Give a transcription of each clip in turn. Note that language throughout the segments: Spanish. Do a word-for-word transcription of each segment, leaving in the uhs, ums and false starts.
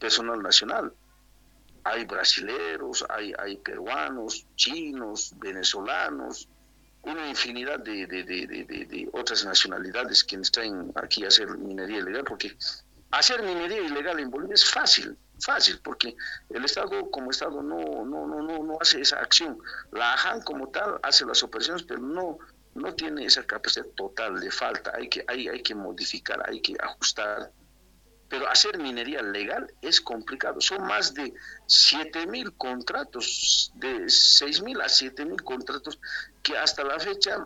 personal nacional. Hay brasileros, hay, hay peruanos, chinos, venezolanos, una infinidad de, de, de, de, de, de otras nacionalidades que traen aquí a hacer minería ilegal, porque hacer minería ilegal en Bolivia es fácil, fácil, porque el Estado como Estado no, no, no, no, no hace esa acción. La AJAN como tal hace las operaciones, pero no, no tiene esa capacidad total, le falta, hay que, hay, hay que modificar, hay que ajustar. Pero hacer minería legal es complicado. Son más de siete mil contratos, de seis mil a siete mil contratos que hasta la fecha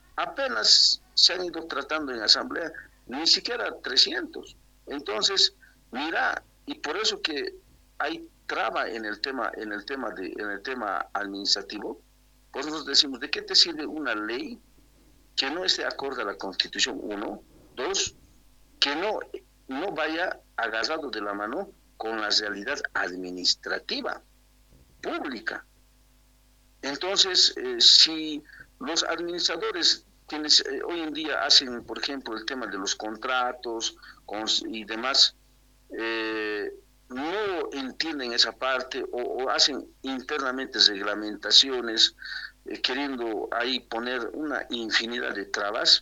apenas se han ido tratando en asamblea, ni siquiera trescientos. Entonces, mira, y por eso que hay traba en el tema, en el tema de, en el tema administrativo. Pues nosotros decimos, ¿de qué te sirve una ley que no esté acorde a la Constitución? Uno, dos, que no no vaya agarrado de la mano con la realidad administrativa, pública. Entonces, eh, si los administradores quienes eh, hoy en día hacen, por ejemplo, el tema de los contratos con, y demás, eh, no entienden esa parte o, o hacen internamente reglamentaciones, eh, queriendo ahí poner una infinidad de trabas,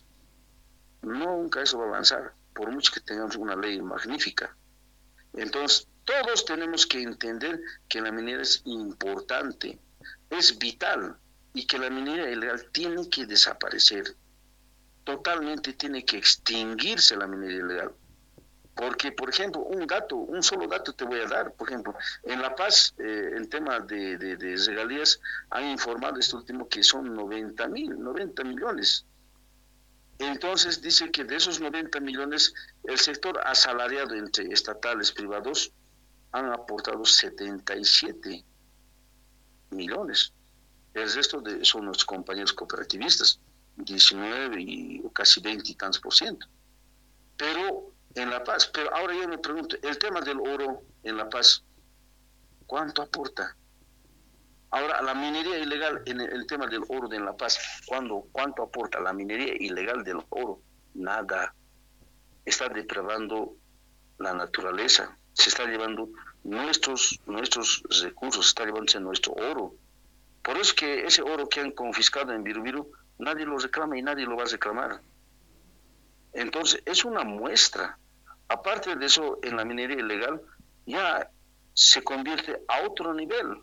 nunca eso va a avanzar, por mucho que tengamos una ley magnífica. Entonces, todos tenemos que entender que la minería es importante, es vital, y que la minería ilegal tiene que desaparecer. Totalmente tiene que extinguirse la minería ilegal. Porque, por ejemplo, un dato, un solo dato te voy a dar. Por ejemplo, en La Paz, eh, en tema de, de, de regalías, han informado este último que son noventa mil, noventa millones. Entonces dice que de esos noventa millones, el sector asalariado entre estatales y privados han aportado setenta y siete millones. El resto de, son los compañeros cooperativistas, diecinueve y casi veinte y tantos por ciento. Pero en La Paz, pero ahora yo me pregunto, el tema del oro en La Paz, ¿cuánto aporta? Ahora, la minería ilegal en el, el tema del oro de en La Paz, ¿cuándo, ¿cuánto aporta la minería ilegal del oro? Nada. Está depravando la naturaleza, se está llevando nuestros, nuestros recursos, se está llevándose nuestro oro. Por eso es que ese oro que han confiscado en Birubiru, nadie lo reclama y nadie lo va a reclamar. Entonces, es una muestra. Aparte de eso, en la minería ilegal ya se convierte a otro nivel,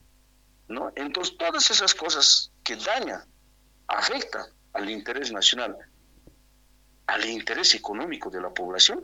¿no? Entonces, todas esas cosas que dañan, afectan al interés nacional, al interés económico de la población,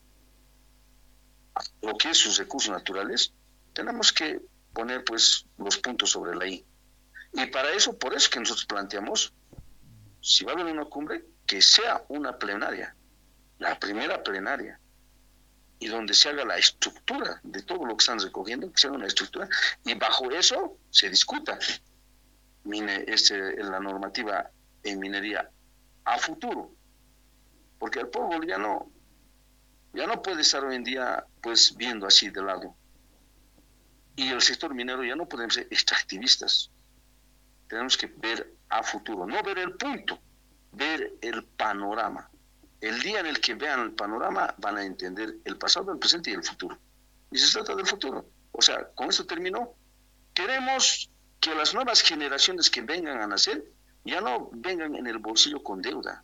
lo que es sus recursos naturales, tenemos que poner pues los puntos sobre la I. Y para eso, por eso que nosotros planteamos, si va a haber una cumbre, que sea una plenaria, la primera plenaria, y donde se haga la estructura de todo lo que están recogiendo, que sea una estructura, y bajo eso se discuta mine, este, la normativa en minería a futuro, porque el pueblo boliviano ya no puede estar hoy en día pues viendo así de lado, y el sector minero ya no podemos ser extractivistas, tenemos que ver a futuro, no ver el punto, ver el panorama. El día en el que vean el panorama van a entender el pasado, el presente y el futuro. Y se trata del futuro. O sea, con esto terminó. Queremos que las nuevas generaciones que vengan a nacer ya no vengan en el bolsillo con deuda.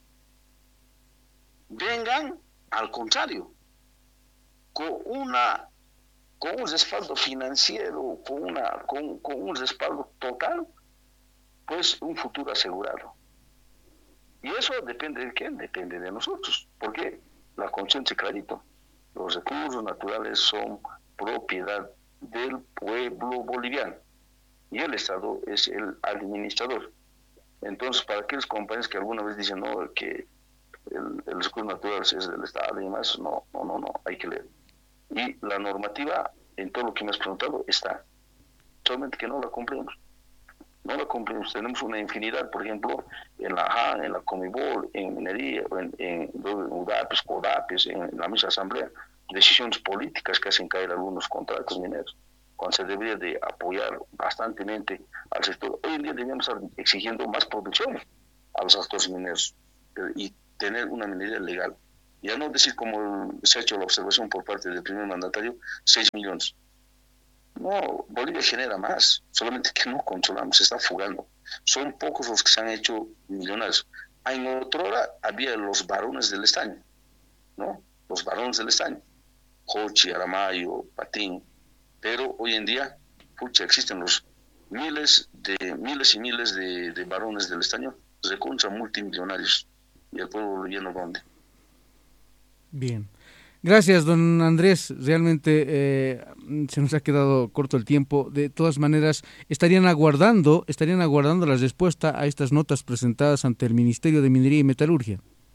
Vengan, al contrario, con, una, con un respaldo financiero, con, una, con, con un respaldo total, pues un futuro asegurado. Y eso depende de quién, depende de nosotros, porque la conciencia clarito, los recursos naturales son propiedad del pueblo boliviano y el Estado es el administrador. Entonces, para aquellos compañeros que alguna vez dicen no, que el, el recurso natural es del Estado y demás, no, no, no, no, hay que leer. Y la normativa, en todo lo que me has preguntado, está, solamente que no la cumplimos. No la cumplimos, tenemos una infinidad, por ejemplo, en la A J A, en la Comibol, en minería, en, en UDAPES, CODAPES, en la misma asamblea, decisiones políticas que hacen caer algunos contratos mineros, cuando se debería de apoyar bastantemente al sector. Hoy en día deberíamos estar exigiendo más producción a los actores mineros y tener una minería legal. Ya no decir como se ha hecho la observación por parte del primer mandatario, seis millones. No, Bolivia genera más, solamente que no controlamos, se está fugando. Son pocos los que se han hecho millonarios. En otra hora había los varones del estaño, ¿no? Los varones del estaño, Jochi, Aramayo, Patín, pero hoy en día, pucha, existen los miles de miles y miles de, de varones del estaño, recontra multimillonarios, y el pueblo boliviano dónde. Bien. Gracias, don Andrés. Realmente eh, se nos ha quedado corto el tiempo. De todas maneras, estarían aguardando, estarían aguardando la respuesta a estas notas presentadas ante el Ministerio de Minería y Metalurgia.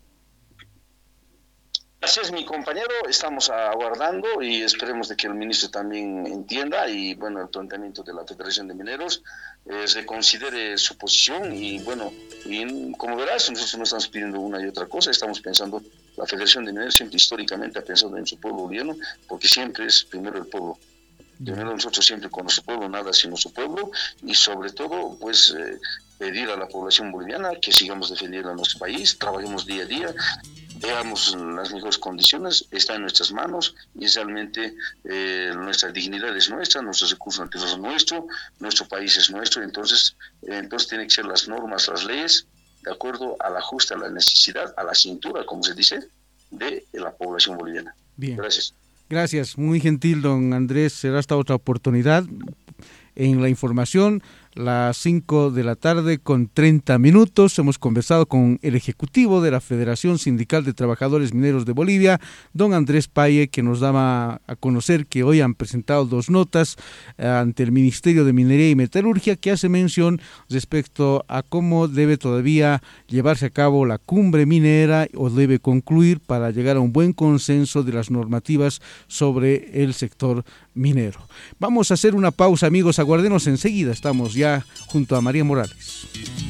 Así es, mi compañero, estamos aguardando y esperemos de que el ministro también entienda y, bueno, el planteamiento de la Federación de Mineros eh, reconsidere su posición y, bueno, y como verás, nosotros no estamos pidiendo una y otra cosa, estamos pensando, la Federación de Mineros siempre históricamente ha pensado en su pueblo boliviano, porque siempre es primero el pueblo. Primero nosotros siempre con nuestro pueblo, nada sino su pueblo, y sobre todo, pues, eh, pedir a la población boliviana que sigamos defendiendo a nuestro país, trabajemos día a día, veamos las mejores condiciones, está en nuestras manos y realmente eh, nuestra dignidad es nuestra, nuestros recursos naturales son nuestros, nuestro país es nuestro, entonces, eh, entonces tienen que ser las normas, las leyes, de acuerdo al ajuste, a la necesidad, a la cintura, como se dice, de la población boliviana. Bien. Gracias. Gracias, muy gentil, don Andrés. Será esta otra oportunidad en la información. Las cinco de la tarde con treinta minutos. Hemos conversado con el ejecutivo de la Federación Sindical de Trabajadores Mineros de Bolivia, don Andrés Paye, que nos daba a conocer que hoy han presentado dos notas ante el Ministerio de Minería y Metalurgia que hace mención respecto a cómo debe todavía llevarse a cabo la cumbre minera o debe concluir para llegar a un buen consenso de las normativas sobre el sector minero. Vamos a hacer una pausa, amigos, aguárdenos enseguida, estamos ya junto a María Morales.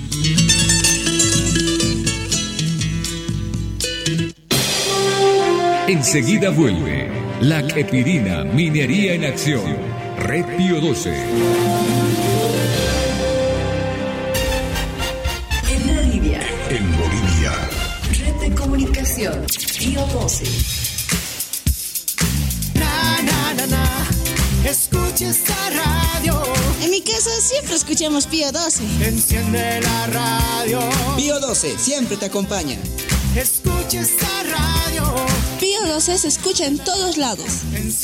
Enseguida vuelve La Epirina, Minería en Acción, Red Pío doce. En Bolivia. En Bolivia. Red de Comunicación, Pío doce. Na, na, na, na. Escucha esta radio. En mi casa siempre escuchamos Pío doce. Enciende la radio. Pío doce siempre te acompaña. Escucha esta radio. Pío doce se escucha en todos lados. Enciende